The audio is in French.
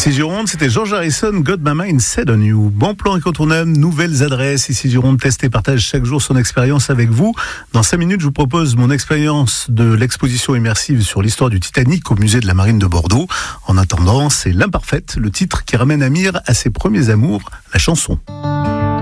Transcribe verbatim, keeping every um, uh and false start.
Ici Gironde, c'était George Harrison, Got My Mind Set On You. Bon plan incontournable, nouvelles adresses. Ici Gironde teste et partage chaque jour son expérience avec vous. Dans cinq minutes, je vous propose mon expérience de l'exposition immersive sur l'histoire du Titanic au musée de la Marine de Bordeaux. En attendant, c'est L'Imparfaite, le titre qui ramène Amir à ses premiers amours, la chanson.